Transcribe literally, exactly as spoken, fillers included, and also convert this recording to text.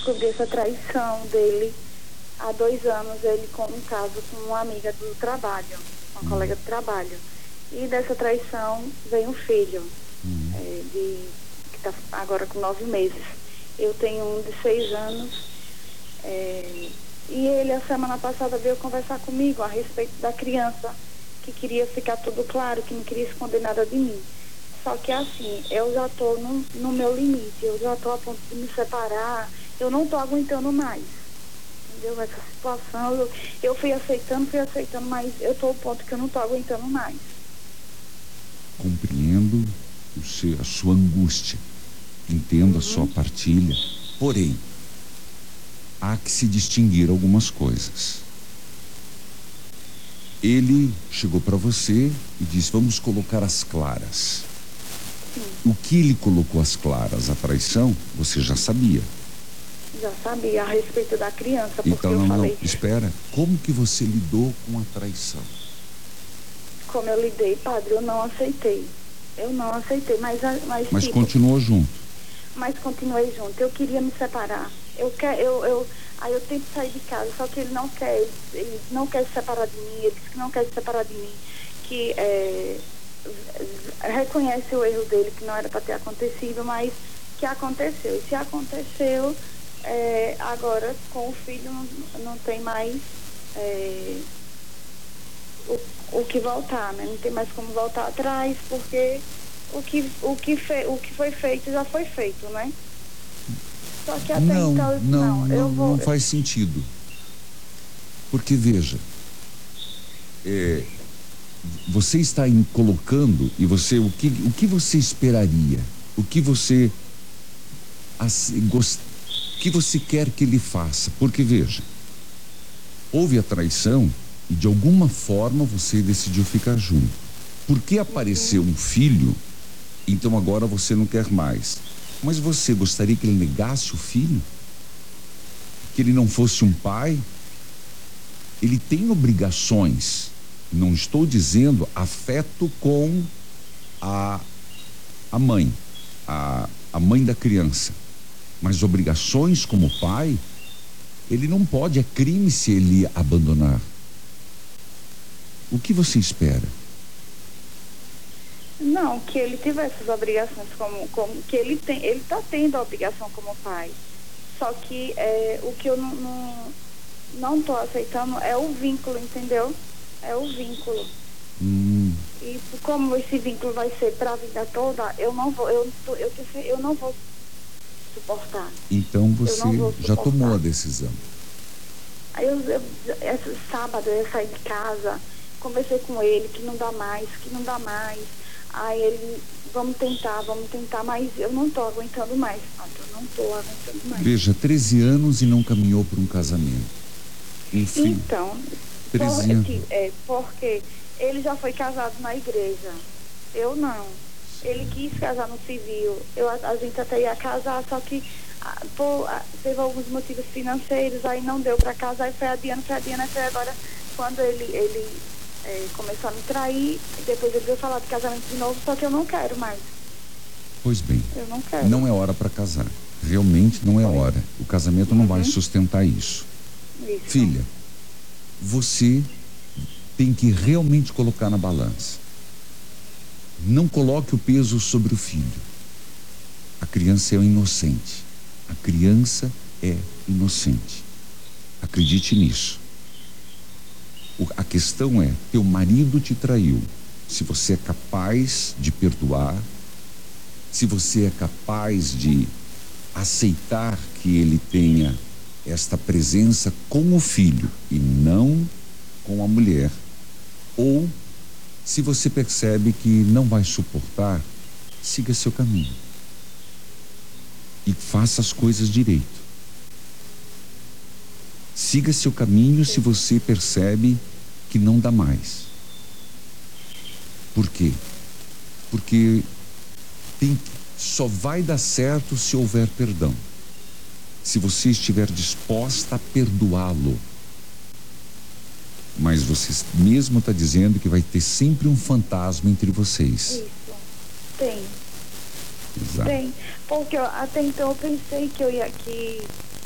descobri essa traição dele há dois anos, ele com um caso com uma amiga do trabalho, uma Hum. colega do trabalho. E dessa traição veio um filho, Hum. é, de, que está agora com nove meses. Eu tenho um de seis anos, é, e ele, a semana passada, veio conversar comigo a respeito da criança, que queria ficar tudo claro, que não queria esconder nada de mim. Só que assim, eu já estou no, no meu limite, eu já estou a ponto de me separar, eu não estou aguentando mais. Entendeu? Essa situação, eu, eu fui aceitando, fui aceitando, mas eu estou ao ponto que eu não estou aguentando mais. Compreendo o seu, a sua angústia, entendo Uhum. a sua partilha, porém, há que se distinguir algumas coisas. Ele chegou para você e disse: vamos colocar as claras. Sim. O que ele colocou as claras? A traição, você já sabia. Já sabia a respeito da criança, porque Então, eu não, falei, não, espera. Como que você lidou com a traição? como eu lidei, padre, eu não aceitei. Eu não aceitei, mas, mas, Mas tipo, continuou junto. mas continuei junto. Eu queria me separar. Eu quer, eu, eu, aí eu tento sair de casa, só que ele não quer, ele, ele não quer se separar de mim, ele disse que não quer se separar de mim, que é, reconhece o erro dele, que não era para ter acontecido, mas que aconteceu. E se aconteceu, é, agora com o filho não, não tem mais é, o, o que voltar, né? Não tem mais como voltar atrás, porque o que, o que, fe, o que foi feito já foi feito, né? Só que até Não, então, não, não, eu não, vou... não faz sentido. Porque, veja, é, você está em, colocando, e você, o que, o que você esperaria? O que você, assim, gost, que você quer que ele faça? Porque, veja, houve a traição e de alguma forma você decidiu ficar junto. Porque apareceu um filho, então agora você não quer mais. Mas você gostaria que ele negasse o filho? Que ele não fosse um pai? Ele tem obrigações. Não estou dizendo afeto com a, a mãe, a, a mãe da criança. Mas obrigações como pai, ele não pode, é crime se ele abandonar. O que você espera? Não, que ele tivesse as obrigações como, como que ele tem, ele está tendo a obrigação como pai. Só que é, o que eu não, não, não tô aceitando é o vínculo, entendeu? É o vínculo. Hum. E como esse vínculo vai ser para a vida toda, eu não vou, eu, eu, eu, eu não vou suportar. Então você já tomou a decisão. Aí eu, eu, esse sábado eu saí de casa, conversei com ele que não dá mais, que não dá mais. Aí ele, vamos tentar, vamos tentar, mas eu não tô aguentando mais, eu não tô aguentando mais. Veja, treze anos e não caminhou para um casamento. Enfim. Então, treze anos. Por, é, porque ele já foi casado na igreja, eu não. Ele quis casar no civil, eu, a gente até ia casar, só que a, por, a, teve alguns motivos financeiros, aí não deu para casar, aí foi adiando, foi adiando, aí foi agora quando ele... ele É, começou a me trair, e depois ele veio falar de casamento de novo, só que eu não quero mais. Pois bem, eu não quero. Não é hora para casar, realmente não é hora. O casamento não uhum. vai sustentar isso. isso. Filha, você tem que realmente colocar na balança. Não coloque o peso sobre o filho. A criança é inocente. A criança é inocente. Acredite nisso. A questão é, teu marido te traiu. Se você é capaz de perdoar, se você é capaz de aceitar que ele tenha esta presença com o filho e não com a mulher, ou se você percebe que não vai suportar, siga seu caminho e faça as coisas direito. Siga seu caminho se você percebe que não dá mais. Por quê? Porque tem, só vai dar certo se houver perdão. Se você estiver disposta a perdoá-lo. Mas você mesmo está dizendo que vai ter sempre um fantasma entre vocês. Isso. Tem. Exato. Tem. Porque eu, até então eu pensei que eu ia... Que...